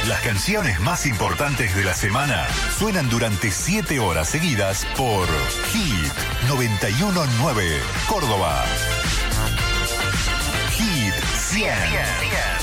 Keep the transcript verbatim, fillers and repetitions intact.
Las canciones más importantes de la semana suenan durante siete horas seguidas por Hit noventa y uno punto nueve Córdoba. Hit cien.